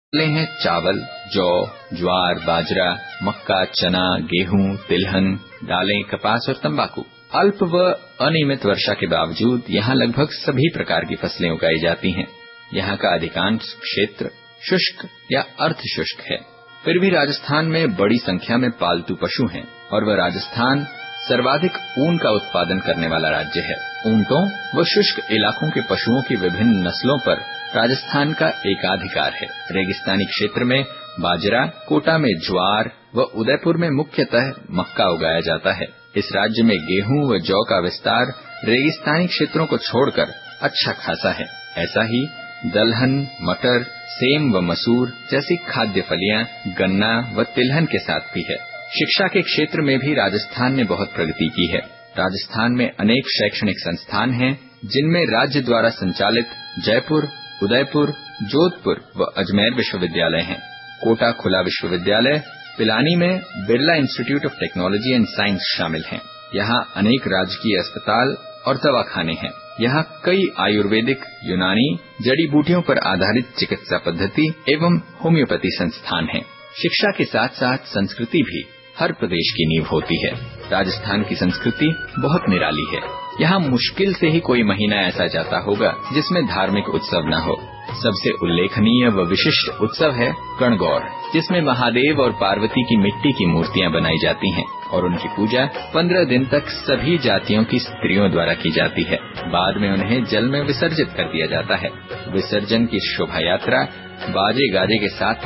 फसलें हैं चावल, जौ, ज्वार, बाजरा, मक्का, चना, गेहूं, तिलहन, दालें, कपास और तंबाकू। अल्प व अनियमित वर्षा के बावजूद यहाँ लगभग सभी प्रकार की फसलें उगाई जाती हैं। यहाँ का अधिकांश क्षेत्र शुष्क या अर्ध शुष्क है। फिर भी राजस्थान में बड़ी संख्या में पालतू पशु हैं और वह राजस्थान सर्वाधिक ऊन का उत्पादन करने वाला राज्य है। ऊंटों व शुष्क इलाकों के पशुओं की विभिन्न नस्लों पर राजस्थान का एकाधिकार है। रेगिस्तानी क्षेत्र में बाजरा, कोटा में ज्वार व उदयपुर में मुख्यतः मक्का उगाया जाता है। इस राज्य में गेहूं व जौ का विस्तार रेगिस्तानी क्षेत्रों को छोड़कर अच्छा खासा है। ऐसा ही दलहन, मटर, सेम व मसूर जैसी खाद्य फलियां, गन्ना व तिलहन के साथ भी है। शिक्षा के क्षेत्र में भी राजस्थान ने बहुत प्रगति की है। राजस्थान में अनेक शैक्षणिक संस्थान हैं, जिनमें राज्य द्वारा संचालित जयपुर, उदयपुर, जोधपुर व अजमेर विश्वविद्यालय हैं। कोटा खुला विश्वविद्यालय, पिलानी में Birla institute of technology and science शामिल हैं। यहाँ अनेक राजकीय अस्पताल और दवाखाने हैं। यहाँ कई आयुर्वेदिक, यूनानी, जड़ी बूटियों पर आधारित चिकित्सा पद्धति एवं होम्योपैथी संस्थान हैं। शिक्षा के साथ साथ संस्कृति भी हर प्रदेश की नींव होती है। राजस्थान की संस्कृति बहुत निराली है। यहाँ मुश्किल से ही कोई महीना ऐसा जाता होगा जिसमें धार्मिक उत्सव न हो। सबसे उल्लेखनीय व विशिष्ट उत्सव है गणगौर, जिसमें महादेव और पार्वती की मिट्टी की मूर्तियां बनाई जाती हैं और उनकी पूजा 15 दिन तक सभी जातियों की स्त्रियों द्वारा की जाती है। बाद में उन्हें जल में विसर्जित कर दिया जाता है। विसर्जन की शोभा यात्रा बाजे गाजे के साथ